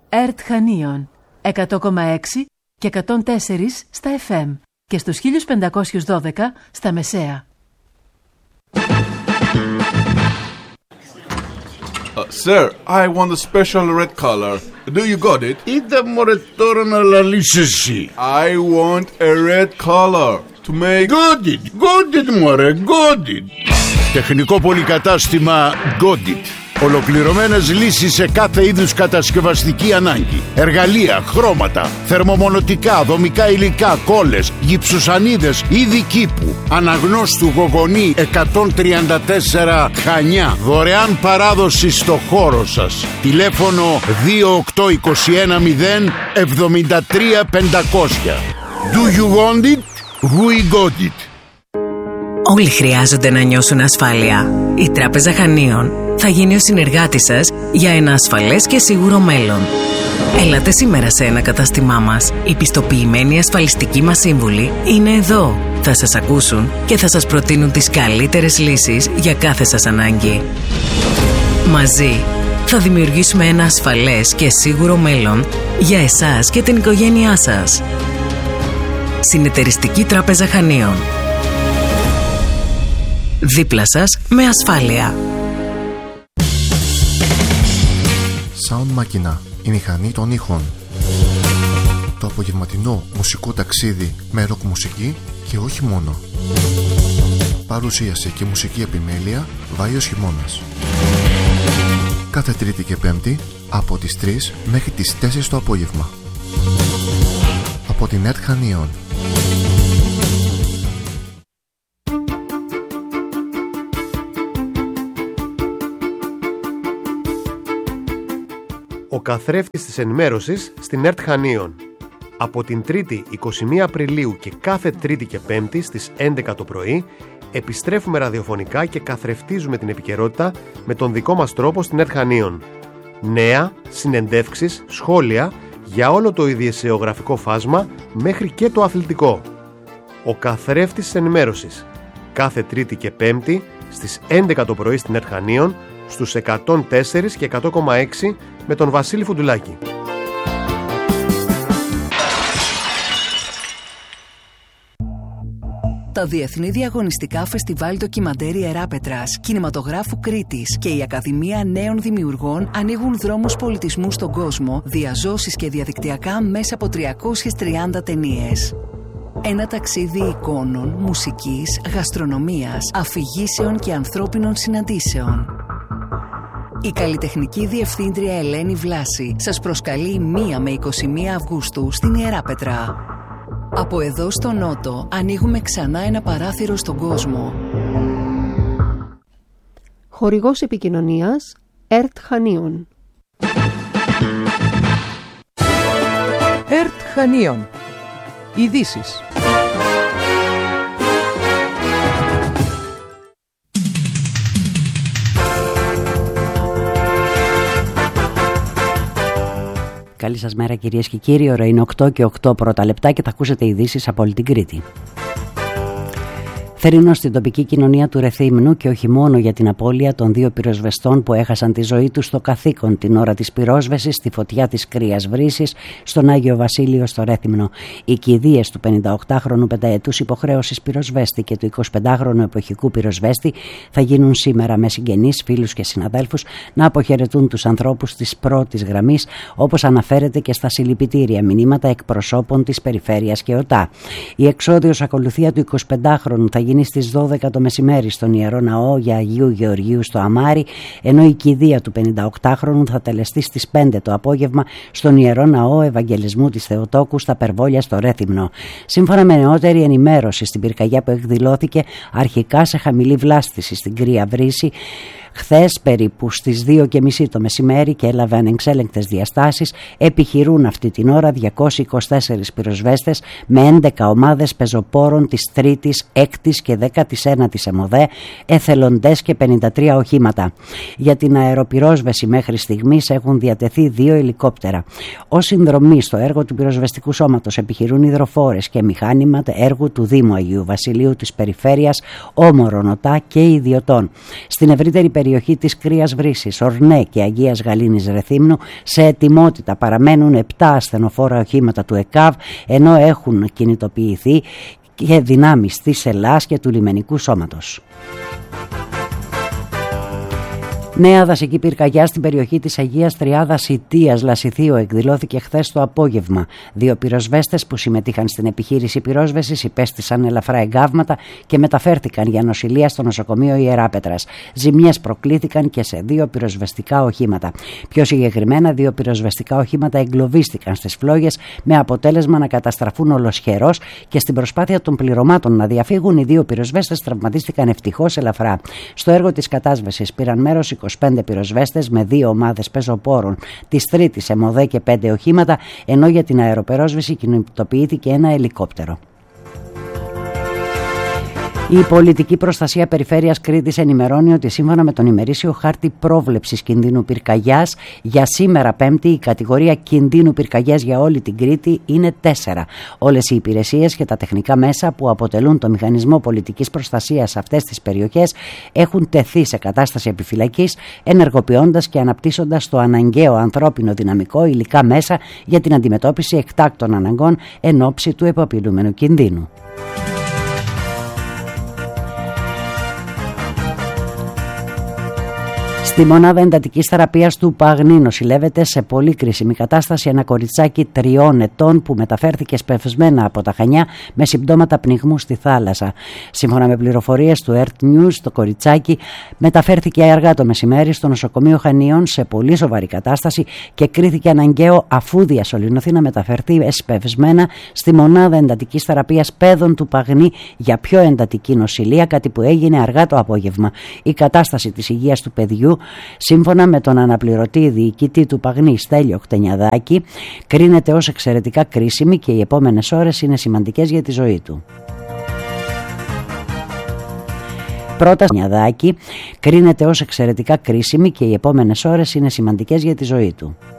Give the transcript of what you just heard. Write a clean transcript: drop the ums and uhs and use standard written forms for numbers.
ΕΡΤ Χανίων 100,6 και 104 στα FM και στους 1512 στα Μεσαία. Sir, I want a special red color. Do you got it? Είδα μωρέ τώρα να λαλείς εσύ. I want a red color to make... Got it μωρέ, got it. Τεχνικό πολυκατάστημα Godit. Ολοκληρωμένες λύσεις σε κάθε είδους κατασκευαστική ανάγκη. Εργαλεία, χρώματα, θερμομονωτικά, δομικά υλικά, κόλλες, γυψοσανίδες, είδη κήπου. Αναγνώστου Γογονή 134 Χανιά. Δωρεάν παράδοση στο χώρο σας. Τηλέφωνο 28210 73500. Do you want it? We got it. Όλοι χρειάζονται να νιώσουν ασφάλεια. Η Τράπεζα Χανίων θα γίνει ο συνεργάτης σας για ένα ασφαλές και σίγουρο μέλλον. Έλατε σήμερα σε ένα κατάστημά μας. Οι πιστοποιημένοι ασφαλιστικοί μας σύμβουλοι είναι εδώ. Θα σας ακούσουν και θα σας προτείνουν τις καλύτερες λύσεις για κάθε σας ανάγκη. Μαζί θα δημιουργήσουμε ένα ασφαλές και σίγουρο μέλλον για εσάς και την οικογένειά σας. Συνεταιριστική Τράπεζα Χανίων. Δίπλα σας με ασφάλεια. Sound Machina, η μηχανή των ήχων. Το απογευματινό μουσικό ταξίδι με ροκ μουσική και όχι μόνο. Παρουσίαση και μουσική επιμέλεια Βάιος Χειμώνας. Κάθε Τρίτη και Πέμπτη από τις 3 μέχρι τις 4 το απόγευμα. Από την ΕΡΤ Χανίων. Ο καθρέφτης της ενημέρωσης στην ΕΡΤ Χανίων. Από την 3η 21 Απριλίου και κάθε Τρίτη και Πέμπτη στις 11 το πρωί επιστρέφουμε ραδιοφωνικά και καθρεφτίζουμε την επικαιρότητα με τον δικό μας τρόπο στην ΕΡΤ Χανίων. Νέα, συνεντεύξεις, σχόλια για όλο το ειδησεογραφικό φάσμα μέχρι και το αθλητικό. Ο καθρέφτης της ενημέρωσης. Κάθε Τρίτη και Πέμπτη στις 11 το πρωί στην ΕΡΤ Χανίων, στους 104 και 100,6 με τον Βασίλη Φουντουλάκη. Τα Διεθνή Διαγωνιστικά Φεστιβάλ Ντοκιμαντέρ Ιεράπετρας, Κινηματογράφου Κρήτης και η Ακαδημία Νέων Δημιουργών ανοίγουν δρόμους πολιτισμού στον κόσμο, διαζώσεις και διαδικτυακά μέσα από 330 ταινίες. Ένα ταξίδι εικόνων, μουσικής, γαστρονομίας, αφηγήσεων και ανθρώπινων συναντήσεων. Η καλλιτεχνική διευθύντρια Ελένη Βλάση σας προσκαλεί 1 με 21 Αυγούστου στην Ιεράπετρα. Από εδώ στο Νότο ανοίγουμε ξανά ένα παράθυρο στον κόσμο. Χορηγός επικοινωνίας ΕΡΤ Χανίων. ΕΡΤ Χανίων. Ειδήσεις. Καλή σας μέρα κυρίες και κύριοι, ώρα είναι 8 και 8 πρώτα λεπτά και θα ακούσετε ειδήσεις από όλη την Κρήτη. Θερινό στην τοπική κοινωνία του Ρεθύμνου και όχι μόνο για την απώλεια των 2 πυροσβεστών που έχασαν τη ζωή τους στο καθήκον την ώρα της πυρόσβεσης στη φωτιά της Κρύας Βρύσης στον Άγιο Βασίλειο στο Ρέθυμνο. Οι κηδείες του 58χρονου πενταετούς υποχρέωσης πυροσβέστη και του 25χρονου εποχικού πυροσβέστη θα γίνουν σήμερα με συγγενείς, φίλους και συναδέλφους να αποχαιρετούν τους ανθρώπους της πρώτης γραμμής, όπως αναφέρεται και στα συλληπιτήρια μηνύματα εκπροσώπων της Περιφέρειας και ΟΤΑ. Η εξόδιος ακολουθία του 25χρονου θα γίνει στις 12 το μεσημέρι στον Ιερό Ναό για Αγίου Γεωργίου στο Αμάρι, ενώ η κηδεία του 58χρονου θα τελεστεί στις 5 το απόγευμα στον Ιερό Ναό Ευαγγελισμού της Θεοτόκου στα Περβόλια στο Ρέθυμνο. Σύμφωνα με νεότερη ενημέρωση στην πυρκαγιά που εκδηλώθηκε αρχικά σε χαμηλή βλάστηση στην Κρύα Βρύση, χθες περίπου στις 2:30 το μεσημέρι και έλαβε ανεξέλεγκτες διαστάσεις, επιχειρούν αυτή την ώρα 224 πυροσβέστες με 11 ομάδες πεζοπόρων της 3ης, 6ης και 19ης ΕΜΟΔΕ, εθελοντές και 53 οχήματα. Για την αεροπυρόσβεση μέχρι στιγμής έχουν διατεθεί 2 ελικόπτερα. Ως συνδρομή στο έργο του πυροσβεστικού σώματος επιχειρούν υδροφόρες και μηχάνηματα έργου του Δήμου Αγίου Βασιλείου της Περιφέρειας, όμορων ΟΤΑ και ιδιωτών. Στην ευρύτερη περιοχή της Κρίας Βρύσης, Ορνέ και Αγίας Γαλήνης Ρεθύμνου σε ετοιμότητα παραμένουν 7 ασθενοφόρα οχήματα του ΕΚΑΒ, ενώ έχουν κινητοποιηθεί και δυνάμεις της Ελλάς και του λιμενικού σώματος. Νέα δασική πυρκαγιά στην περιοχή της Αγίας Τριάδας Ιτίας Λασιθίου εκδηλώθηκε χθες το απόγευμα. 2 πυροσβέστες που συμμετείχαν στην επιχείρηση πυρόσβεσης υπέστησαν ελαφρά εγκάβματα και μεταφέρθηκαν για νοσηλεία στο νοσοκομείο Ιεράπετρας. Ζημιές προκλήθηκαν και σε 2 πυροσβεστικά οχήματα. Πιο συγκεκριμένα, 2 πυροσβεστικά οχήματα εγκλωβίστηκαν στις φλόγες με αποτέλεσμα να καταστραφούν ολοσχερός και στην προσπάθεια των πληρωμάτων να διαφύγουν, οι 2 πυροσβέστες τραυματίστηκαν ευτυχώς ελαφρά. Στο έργο της κατάσβεσης πήραν μέρος 25 πυροσβέστες με 2 ομάδες πεζοπόρων της Τρίτης ΕΜΟΔΕ και 5 οχήματα, ενώ για την αεροπερόσβεση κινητοποιήθηκε ένα ελικόπτερο. Η Πολιτική Προστασία Περιφέρειας Κρήτης ενημερώνει ότι σύμφωνα με τον ημερήσιο χάρτη πρόβλεψης κινδύνου πυρκαγιάς, για σήμερα Πέμπτη η κατηγορία κινδύνου πυρκαγιάς για όλη την Κρήτη είναι 4. Όλες οι υπηρεσίες και τα τεχνικά μέσα που αποτελούν το μηχανισμό πολιτικής προστασίας σε αυτές τις περιοχές έχουν τεθεί σε κατάσταση επιφυλακής, ενεργοποιώντας και αναπτύσσοντας το αναγκαίο ανθρώπινο δυναμικό, υλικά μέσα για την αντιμετώπιση εκτάκτων αναγκών εν ώψη του επαπειλούμενου κινδύνου. Στη μονάδα εντατικής θεραπείας του Παγνή νοσηλεύεται σε πολύ κρίσιμη κατάσταση ένα κοριτσάκι 3 ετών που μεταφέρθηκε σπευσμένα από τα Χανιά με συμπτώματα πνιγμού στη θάλασσα. Σύμφωνα με πληροφορίες του Earth News, το κοριτσάκι μεταφέρθηκε αργά το μεσημέρι στο νοσοκομείο Χανίων σε πολύ σοβαρή κατάσταση και κρίθηκε αναγκαίο, αφού διασωληνωθεί, να μεταφερθεί εσπευσμένα στη μονάδα εντατικής θεραπείας παιδών του Παγνή για πιο εντατική νοσηλεία, κάτι που έγινε αργά το απόγευμα. Η κατάσταση της υγείας του παιδιού, σύμφωνα με τον αναπληρωτή διοικητή του Παγνή Στέλιο Κτενιαδάκη, κρίνεται ως εξαιρετικά κρίσιμη και οι επόμενες ώρες είναι σημαντικές για τη ζωή του. Κρίνεται ως εξαιρετικά κρίσιμη και οι επόμενες ώρες είναι σημαντικές για τη ζωή του.